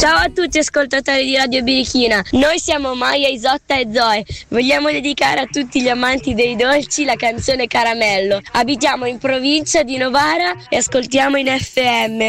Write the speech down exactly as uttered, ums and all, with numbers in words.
Ciao a tutti ascoltatori di Radio Birichina, noi siamo Maya, Isotta e Zoe. Vogliamo dedicare a tutti gli amanti dei dolci la canzone Caramello. Abitiamo in provincia di Novara e ascoltiamo in F M.